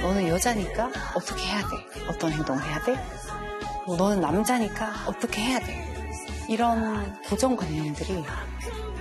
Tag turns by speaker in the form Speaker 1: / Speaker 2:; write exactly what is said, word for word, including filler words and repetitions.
Speaker 1: 너는 여자니까 어떻게 해야 돼? 어떤 행동을 해야 돼? 뭐 너는 남자니까 어떻게 해야 돼? 이런 고정관념들이